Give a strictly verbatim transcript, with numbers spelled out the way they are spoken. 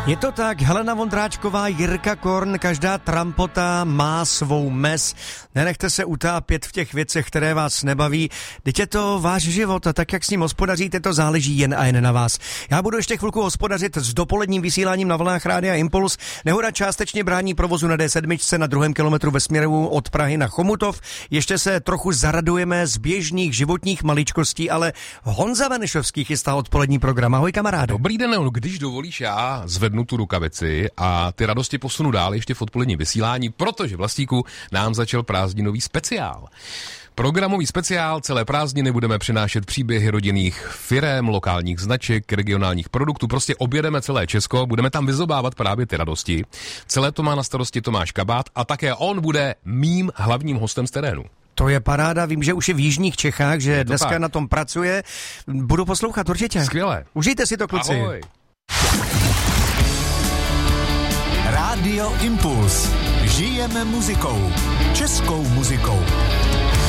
Je to tak, Helena Vondráčková, Jirka Korn, každá trampota má svou mez. Nenechte se utápět v těch věcech, které vás nebaví. Teď je to váš život a tak, jak s ním hospodaříte, to záleží jen a jen na vás. Já budu ještě chvilku hospodařit s dopoledním vysíláním na vlnách Rádia Impuls. Nehoda částečně brání provozu na D sedm na druhém kilometru ve směru od Prahy na Chomutov. Ještě se trochu zaradujeme z běžných životních maličkostí, ale Honza Venešovský chystá odpolední program. Ahoj, kamaráde. Dobrý den, když dovolíš, já zvednu tu rukavici a ty radosti posunu dál ještě v odpoledním vysílání, protože, Vlastíku, nám začal prázdninový speciál. Programový speciál, celé prázdniny budeme přinášet příběhy rodinných firem, lokálních značek, regionálních produktů, prostě objedeme celé Česko, budeme tam vyzobávat právě ty radosti. Celé to má na starosti Tomáš Kabát a také on bude mým hlavním hostem z terénu. To je paráda, vím, že už je v jižních Čechách, že dneska tak na tom pracuje. Budu poslouchat určitě. Skvěle. Užijte si to, kluci. Ahoj. Rádio Impuls. Žijeme muzikou. Českou muzikou.